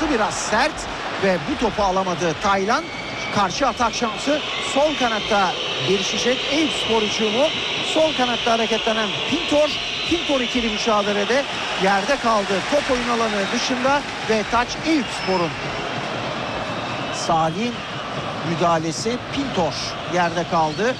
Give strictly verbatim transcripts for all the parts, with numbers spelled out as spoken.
biraz sert ve bu topu alamadı Taylan. Karşı atak şansı, sol kanatta gelişecek Eyüpspor hücumu. Sol kanatta hareketlenen Pintor. Pintor ikili mücadelede yerde kaldı. Top oyun alanı dışında ve taç Eyüpspor'un. Salih'in müdahalesi, Pintor yerde kaldı.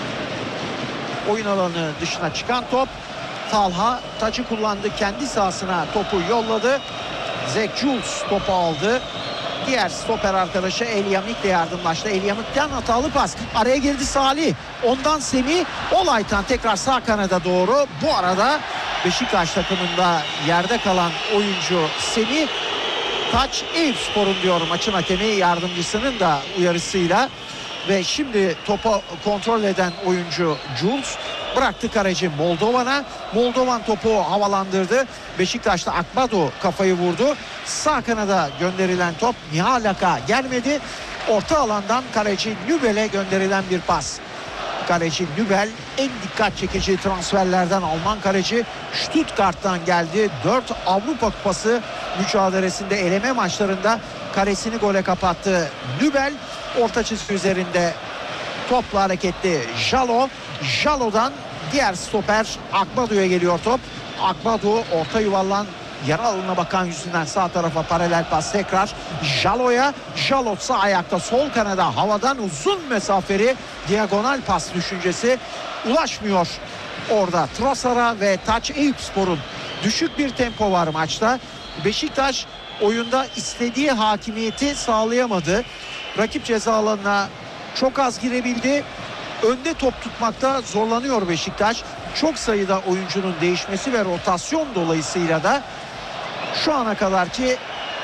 Oyun alanı dışına çıkan top. Talha taçı kullandı, kendi sahasına topu yolladı. Zach Jules topu aldı. Diğer stoper arkadaşı Elyamik de yardımlaştı. Elyamik'ten hatalı pas. Araya girdi Salih. Ondan Semih. Olaytan tekrar sağ kanada doğru. Bu arada Beşiktaş takımında yerde kalan oyuncu Semih. Taç Eyüpspor'un diyor maçın hakemi yardımcısının da uyarısıyla. Ve şimdi topu kontrol eden oyuncu Jules bıraktı kaleci Moldovan'a. Moldovan topu havalandırdı. Beşiktaş'ta Akbado kafayı vurdu. Sağ kanada gönderilen top Mihalak'a gelmedi. Orta alandan kaleci Nübel'e gönderilen bir pas. Kaleci Nübel en dikkat çekici transferlerden Alman kaleci, Stuttgart'tan geldi. dört Avrupa Kupası mücadelesinde, eleme maçlarında kalesini gole kapattı. Nübel orta çizgi üzerinde topla hareketli Jalo. Jalo'dan diğer stoper Akbado'ya geliyor top. Akbado orta yuvarlan yara alanına bakan yüzünden sağ tarafa paralel pas tekrar Jalo'ya. Jalo sağ ayakta sol kanada havadan uzun mesafeli diagonal pas düşüncesi ulaşmıyor orada Trossard'a ve taç Eyüpspor'un. Düşük bir tempo var maçta. Beşiktaş oyunda istediği hakimiyeti sağlayamadı. Rakip ceza alanına çok az girebildi. Önde top tutmakta zorlanıyor Beşiktaş. Çok sayıda oyuncunun değişmesi ve rotasyon dolayısıyla da şu ana kadarki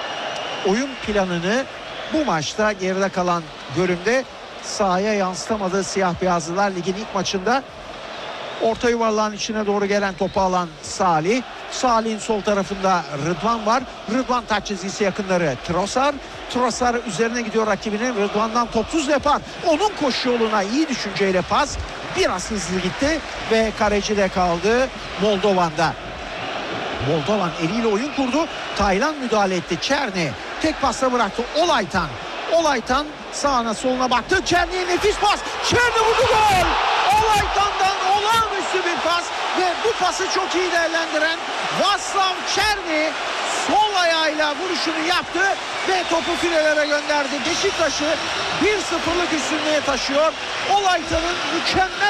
oyun planını bu maçta geride kalan bölümde sahaya yansıtamadı siyah beyazlılar. Ligin ilk maçında orta yuvarlağın içine doğru gelen topu alan Salih. Salih'in sol tarafında Rıdvan var. Rıdvan taç çizgisi yakınları Trossard. Trossard üzerine gidiyor rakibinin. Rıdvan'dan topsuz yapar. Onun koşu yoluna iyi düşünceyle pas. Biraz hızlı gitti ve kalecide kaldı Moldovan'da. Moldovan eliyle oyun kurdu. Taylan müdahale etti. Çerni tek pasla bıraktı. Olaytan. Olaytan sağına soluna baktı. Çerni'ye nefis pas. Çerni vurdu, gol. Olaytan'dan olağanüstü bir pas ve bu pası çok iyi değerlendiren Vaslav Çerni sol ayağıyla vuruşunu yaptı ve topu filelere gönderdi. Beşiktaş'ı bir sıfırlık üstünlüğe taşıyor. Olaytan'ın mükemmel